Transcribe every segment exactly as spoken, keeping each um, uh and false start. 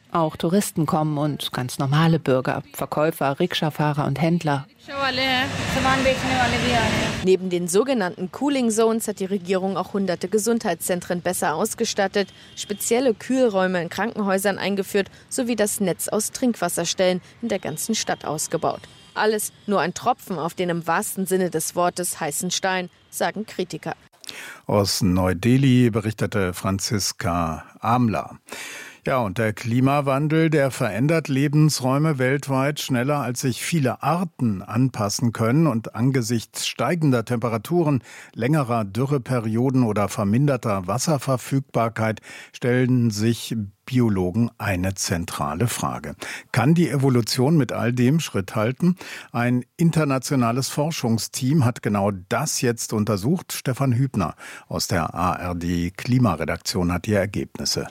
Auch Touristen kommen und ganz normale Bürger, Verkäufer, Rikscha-Fahrer und Händler. Neben den sogenannten Cooling Zones hat die Regierung auch hunderte Gesundheitszentren besser ausgestattet, spezielle Kühlräume in Krankenhäusern eingeführt sowie das Netz aus Trinkwasserstellen in der ganzen Stadt ausgebaut. Alles nur ein Tropfen auf den im wahrsten Sinne des Wortes heißen Stein, sagen Kritiker. Aus Neu-Delhi berichtete Franziska Amler. Ja, und der Klimawandel, der verändert Lebensräume weltweit schneller, als sich viele Arten anpassen können. Und angesichts steigender Temperaturen, längerer Dürreperioden oder verminderter Wasserverfügbarkeit stellen sich Biologen eine zentrale Frage. Kann die Evolution mit all dem Schritt halten? Ein internationales Forschungsteam hat genau das jetzt untersucht. Stefan Hübner aus der A R D-Klimaredaktion hat die Ergebnisse.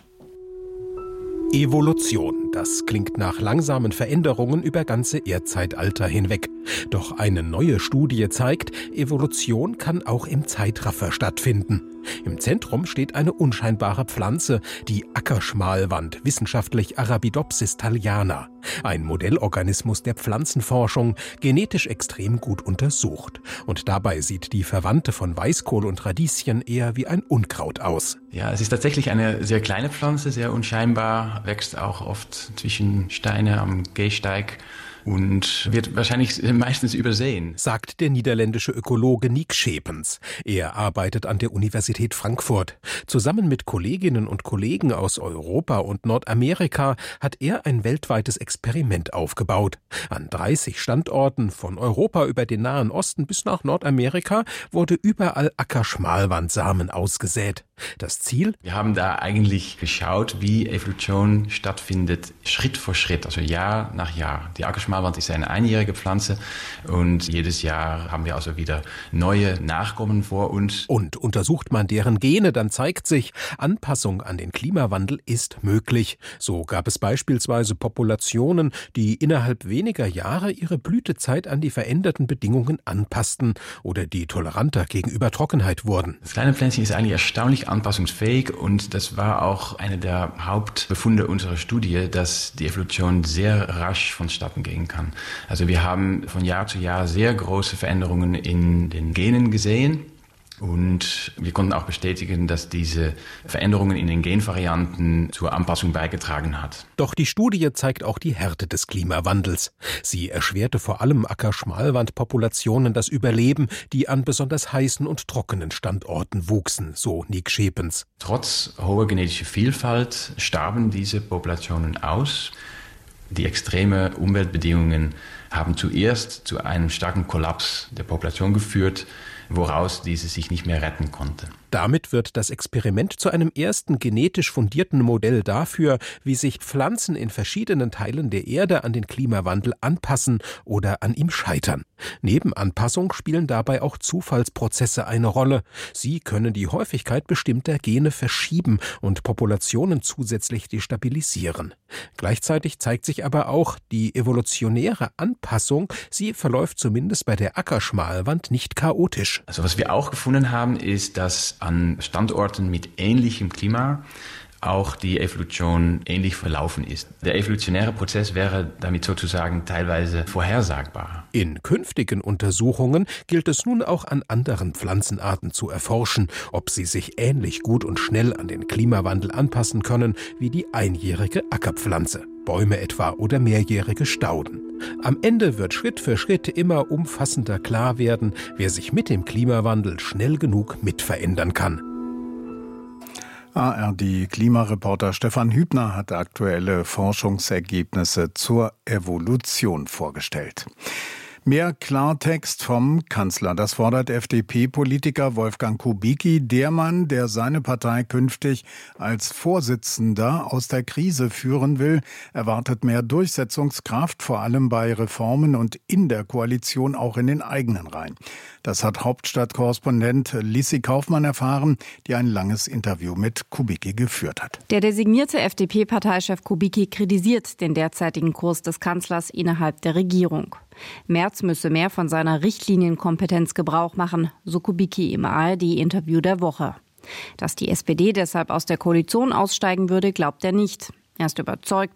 Evolution, das klingt nach langsamen Veränderungen über ganze Erdzeitalter hinweg. Doch eine neue Studie zeigt, Evolution kann auch im Zeitraffer stattfinden. Im Zentrum steht eine unscheinbare Pflanze, die Ackerschmalwand, wissenschaftlich Arabidopsis thaliana. Ein Modellorganismus der Pflanzenforschung, genetisch extrem gut untersucht. Und dabei sieht die Verwandte von Weißkohl und Radieschen eher wie ein Unkraut aus. Ja, es ist tatsächlich eine sehr kleine Pflanze, sehr unscheinbar, wächst auch oft zwischen Steine am Gehsteig und wird wahrscheinlich meistens übersehen, sagt der niederländische Ökologe Niek Schepens. Er arbeitet an der Universität Frankfurt. Zusammen mit Kolleginnen und Kollegen aus Europa und Nordamerika hat er ein weltweites Experiment aufgebaut. An dreißig Standorten von Europa über den Nahen Osten bis nach Nordamerika wurde überall Ackerschmalwandsamen ausgesät. Das Ziel? Wir haben da eigentlich geschaut, wie Evolution stattfindet, Schritt für Schritt, also Jahr nach Jahr. Die Ackerschmalwand ist eine einjährige Pflanze und jedes Jahr haben wir also wieder neue Nachkommen vor uns. Und untersucht man deren Gene, dann zeigt sich, Anpassung an den Klimawandel ist möglich. So gab es beispielsweise Populationen, die innerhalb weniger Jahre ihre Blütezeit an die veränderten Bedingungen anpassten oder die toleranter gegenüber Trockenheit wurden. Das kleine Pflänzchen ist eigentlich erstaunlich anpassungsfähig und das war auch eine der Hauptbefunde unserer Studie, dass die Evolution sehr rasch vonstatten gehen kann. Also wir haben von Jahr zu Jahr sehr große Veränderungen in den Genen gesehen. Und wir konnten auch bestätigen, dass diese Veränderungen in den Genvarianten zur Anpassung beigetragen hat. Doch die Studie zeigt auch die Härte des Klimawandels. Sie erschwerte vor allem Ackerschmalwandpopulationen das Überleben, die an besonders heißen und trockenen Standorten wuchsen, so Niek Schepens. Trotz hoher genetischer Vielfalt starben diese Populationen aus. Die extreme Umweltbedingungen haben zuerst zu einem starken Kollaps der Population geführt, woraus diese sich nicht mehr retten konnte. Damit wird das Experiment zu einem ersten genetisch fundierten Modell dafür, wie sich Pflanzen in verschiedenen Teilen der Erde an den Klimawandel anpassen oder an ihm scheitern. Neben Anpassung spielen dabei auch Zufallsprozesse eine Rolle. Sie können die Häufigkeit bestimmter Gene verschieben und Populationen zusätzlich destabilisieren. Gleichzeitig zeigt sich aber auch, die evolutionäre Anpassung, sie verläuft zumindest bei der Ackerschmalwand nicht chaotisch. Also was wir auch gefunden haben, ist, dass an Standorten mit ähnlichem Klima auch die Evolution ähnlich verlaufen ist. Der evolutionäre Prozess wäre damit sozusagen teilweise vorhersagbar. In künftigen Untersuchungen gilt es nun auch an anderen Pflanzenarten zu erforschen, ob sie sich ähnlich gut und schnell an den Klimawandel anpassen können wie die einjährige Ackerpflanze, Bäume etwa oder mehrjährige Stauden. Am Ende wird Schritt für Schritt immer umfassender klar werden, wer sich mit dem Klimawandel schnell genug mitverändern kann. A R D-Klimareporter Stefan Hübner hat aktuelle Forschungsergebnisse zur Evolution vorgestellt. Mehr Klartext vom Kanzler. Das fordert F D P-Politiker Wolfgang Kubicki, der Mann, der seine Partei künftig als Vorsitzender aus der Krise führen will, erwartet mehr Durchsetzungskraft, vor allem bei Reformen und in der Koalition, auch in den eigenen Reihen. Das hat Hauptstadtkorrespondent Lissi Kaufmann erfahren, die ein langes Interview mit Kubicki geführt hat. Der designierte F D P-Parteichef Kubicki kritisiert den derzeitigen Kurs des Kanzlers innerhalb der Regierung. Merz müsse mehr von seiner Richtlinienkompetenz Gebrauch machen, so Kubicki im A R D-Interview der Woche. Dass die S P D deshalb aus der Koalition aussteigen würde, glaubt er nicht. Er ist überzeugt,